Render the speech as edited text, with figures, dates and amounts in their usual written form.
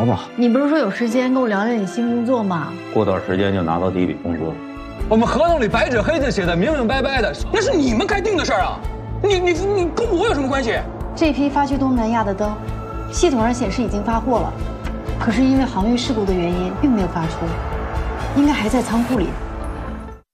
聊吧。 你不是说有时间跟我聊聊你新工作吗？ 过段时间就拿到第一笔工资。 我们合同里白纸黑字写的明明白白的，那是你们该定的事儿啊！你跟我有什么关系？ 这批发去东南亚的灯，系统上显示已经发货了，可是因为航运事故的原因，并没有发出，应该还在仓库里。